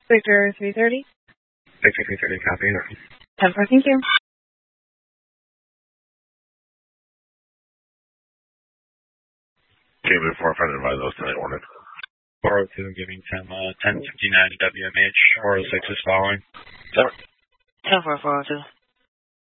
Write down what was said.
Victor 330. Victor 330, copy. 10-4, thank you. Cable 4, if I advise those tonight, warning. 402, giving Tim 1059 to WMH. 406 is following. 10-4, 402.